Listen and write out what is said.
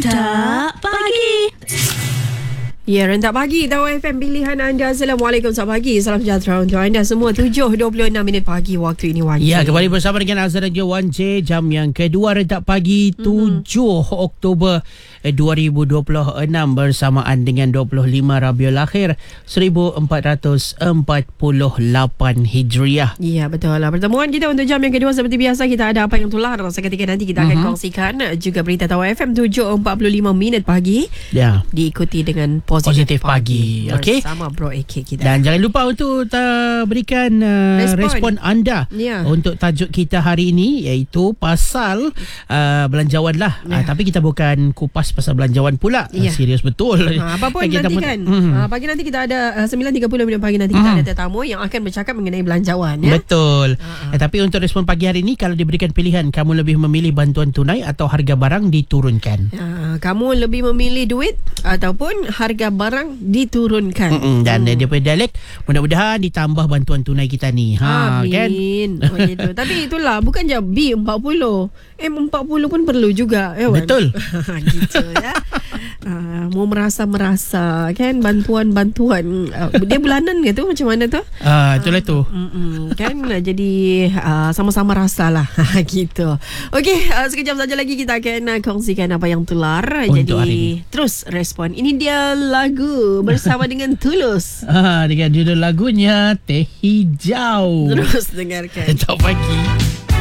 Rentak Pagi. Ya, Rentak Pagi, Tawar FM pilihan anda. Assalamualaikum, selamat pagi. Salam sejahtera untuk anda semua. 7.26 pagi waktu ini, Wan J. Ya, kembali bersama dengan Azhar dan Wan J. Jam yang kedua Rentak Pagi 7 Oktober 2026 bersamaan dengan 25 Rabiul Akhir 1448 Hijriah. Ya, betul lah. Pertemuan kita untuk jam yang kedua seperti biasa, kita ada apa yang tular. Seketika nanti kita akan kongsikan juga berita Tawar FM 7.45 pagi. Ya. Diikuti dengan Positif Pagi. Okey. Bersama Bro AK kita. Dan jangan lupa untuk berikan respon anda untuk tajuk kita hari ini, iaitu pasal belanjawan lah. Tapi kita bukan kupas pasal belanjawan pula. Serius betul. Apa pun nanti kan. Pagi nanti kita ada 9.30 pagi nanti kita ada tetamu yang akan bercakap mengenai belanjawan. Ya? Betul. Tapi untuk respon pagi hari ini, kalau diberikan pilihan, kamu lebih memilih bantuan tunai atau harga barang diturunkan? Kamu lebih memilih duit ataupun harga barang diturunkan. Dan dia punya dialek, mudah-mudahan ditambah bantuan tunai kita ni. Amin. Kan? Begitu. Tapi itulah, bukan je B40, M40 pun perlu juga. Betul. Gitu ya. Mau merasa kan bantuan dia bulanan ke tu, macam mana tu? Itulah tu. Kan jadi sama-sama rasalah. Gitu. Okey, sekejap saja lagi kita akan kongsikan apa yang tular. Untuk jadi terus respon. Ini dia lagu bersama dengan Tulus. Dengan judul lagunya Teh Hijau. Terus dengarkan. Rentak Pagi.